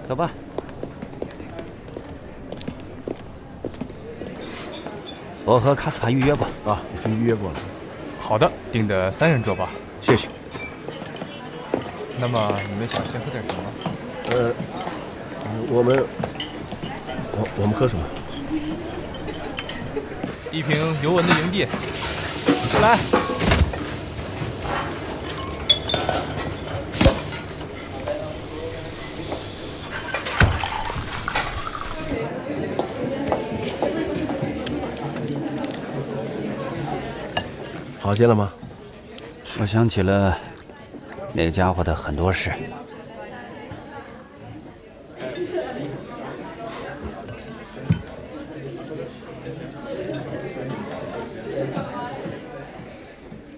走吧。我和卡斯帕预约过啊，已经预约过了。 好的，订的3人桌吧。 谢谢。 那么你们想先喝点什么？ 我们喝什么？ 一瓶尤文的营地。过来。 好些了吗？ 我想起了那家伙的很多事。